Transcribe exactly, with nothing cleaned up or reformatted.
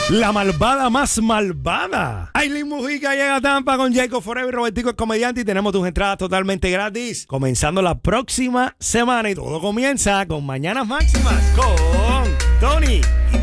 La malvada más malvada. Aileen Mujica llega a Tampa con Jacob Forever, Robertico el comediante, y tenemos tus entradas totalmente gratis. Comenzando la próxima semana y todo comienza con Mañanas Máximas con Tony y